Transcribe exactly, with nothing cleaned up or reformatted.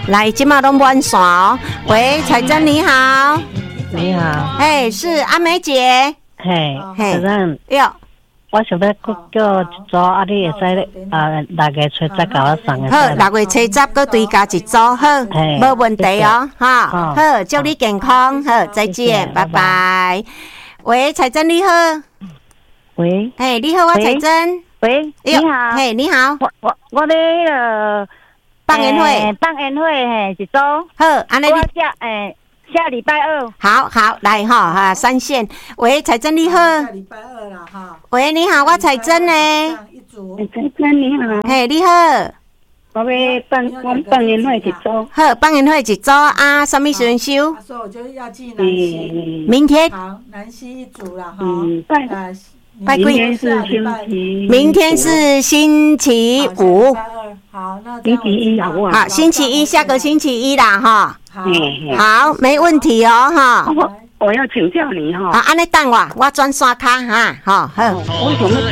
来，今嘛拢满线哦。喂，彩珍你好。 你好。 嘿，是阿梅姐。 嘿， 嘿， 咱哟。 我想要叫一组，啊，你会使啊六月初十甲我送的。 好，六月初十佮追加一组，好，无问题哦，哈，好，祝你健康，好，再见，拜拜。喂，彩珍你好。 喂， 嘿，你好，我彩珍。 喂，你好。 嘿，你好。 我我我咧那个放烟会， 放烟会嘿，一组。 好，安尼你下诶。下礼拜二， 好好来哈哈三线。喂，彩珍你好。 下礼拜二啦哈。 喂，你好，我彩珍呢。 彩珍你好。 嘿，你好。 我要办我办烟会一组。 好，办烟会一组啊，什么时阵收？ 所以我就要寄南溪。 明天。 好，南溪一组啦哈。 嗯，拜拜明天是星期。 明天是星期五。 好，那星期一好不好？ 好，星期一，下个星期一啦哈。 好， 好，没问题哦哈。 我我要请教你哈。 啊，安尼等我，我转刷卡哈，哈好。 我想要